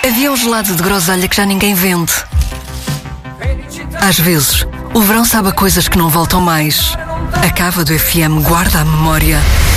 Havia um gelado de groselha que já ninguém vende. Às vezes, o verão sabe a coisas que não voltam mais. A cava do FM guarda a memória.